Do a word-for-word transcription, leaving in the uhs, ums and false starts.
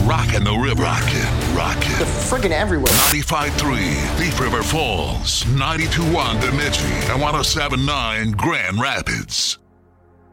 rocking the river. Rocking, rocking. They're friggin' everywhere. ninety-five point three Thief River Falls, ninety-two point one Bemidji, and one oh seven point nine Grand Rapids.